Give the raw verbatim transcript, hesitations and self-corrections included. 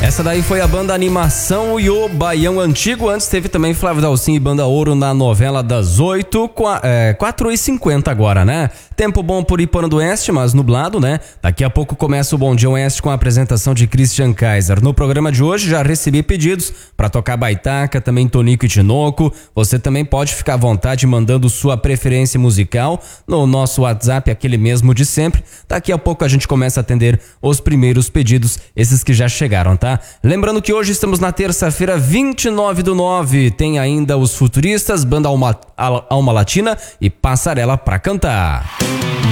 Essa daí foi a banda Animação e o Baião Antigo. Antes teve também Flávio Dalcin e Banda Ouro na novela das oito, é, quatro e cinquenta agora, né? Tempo bom por Ipano do Oeste, mas nublado, né? Daqui a pouco começa o Bom Dia Oeste com a apresentação de Christian Kaiser. No programa de hoje já recebi pedidos para tocar baitaca, também Tonico e Tinoco. Você também pode ficar à vontade mandando sua preferência musical no nosso WhatsApp, aquele mesmo de sempre. Daqui a pouco a gente começa a atender os primeiros pedidos, esses que já chegaram, tá? Lembrando que hoje estamos na terça-feira, vinte e nove do nove. Tem ainda os Futuristas, Banda Alma, Alma Latina e Passarela pra cantar.